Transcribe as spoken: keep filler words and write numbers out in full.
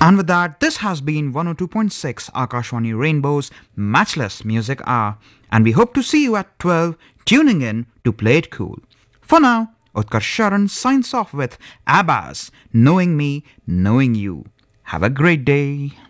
And with that, this has been one oh two point six Akashwani Rainbow's Matchless Music Hour, and we hope to see you at twelve, tuning in to Play It Cool. For now, Utkarsh Sharan signs off with ABBA's Knowing Me, Knowing You. Have a great day.